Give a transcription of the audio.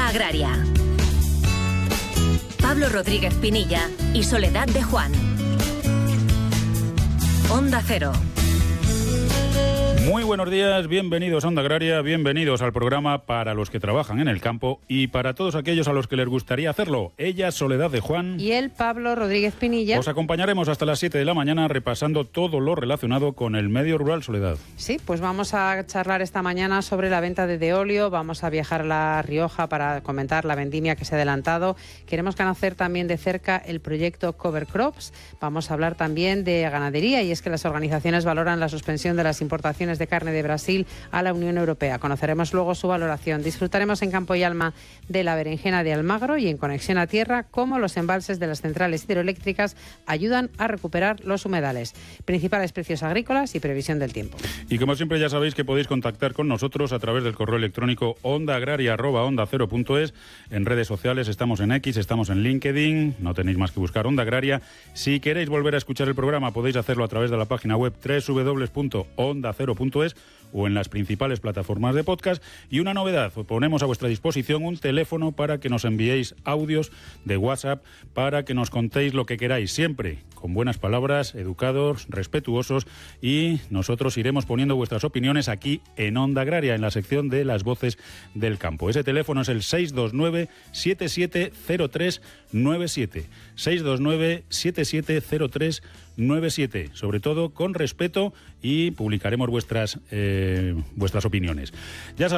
Agraria. Pablo Rodríguez Pinilla y Soledad de Juan. Onda Cero. Muy buenos días, bienvenidos a Onda Agraria, bienvenidos al programa para los que trabajan en el campo y para todos aquellos a los que les gustaría hacerlo. Ella, Soledad de Juan. Y él, Pablo Rodríguez Pinilla. Os acompañaremos hasta las 7 de la mañana repasando todo lo relacionado con el medio rural, Soledad. Sí, pues vamos a charlar esta mañana sobre la venta de deolio, vamos a viajar a La Rioja para comentar la vendimia que se ha adelantado. Queremos conocer también de cerca el proyecto Cover Crops. Vamos a hablar también de ganadería y es que las organizaciones valoran la suspensión de las importaciones de carne de Brasil a la Unión Europea. Conoceremos luego su valoración. Disfrutaremos en Campo y Alma de la berenjena de Almagro y en Conexión a Tierra cómo los embalses de las centrales hidroeléctricas ayudan a recuperar los humedales. Principales precios agrícolas y previsión del tiempo. Y como siempre ya sabéis que podéis contactar con nosotros a través del correo electrónico ondaagraria@ondacero.es. En redes sociales estamos en X, estamos en LinkedIn, no tenéis más que buscar Onda Agraria. Si queréis volver a escuchar el programa podéis hacerlo a través de la página web www.ondacero.es o en las principales plataformas de podcast. Y una novedad, ponemos a vuestra disposición un teléfono para que nos enviéis audios de WhatsApp, para que nos contéis lo que queráis, siempre con buenas palabras, educados, respetuosos, y nosotros iremos poniendo vuestras opiniones aquí en Onda Agraria, en la sección de las voces del campo. Ese teléfono es el 629-770397. 629-770397. Sobre todo con respeto, y publicaremos vuestras opiniones. Ya sabéis,